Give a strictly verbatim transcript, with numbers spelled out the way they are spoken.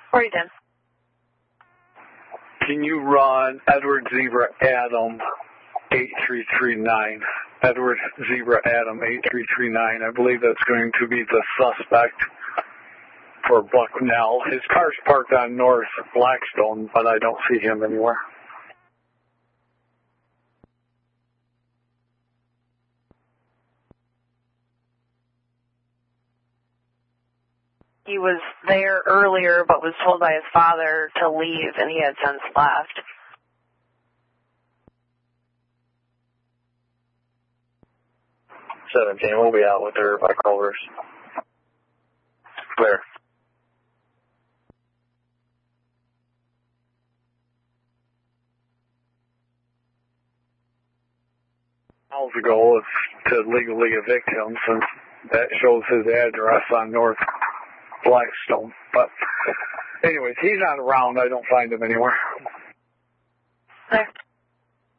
What are you doing? Can you run Edward Zebra Adam eight three three nine? Edward Zebra Adam eight three three nine. I believe that's going to be the suspect for Bucknell. His car's parked on North Blackstone, but I don't see him anywhere. He was there earlier, but was told by his father to leave, and he had since left. seventeen, we'll be out with her by Culver's. Clear. Miles ago is to legally evict him, since that shows his address on North Blackstone. But anyways, he's not around. I don't find him anywhere.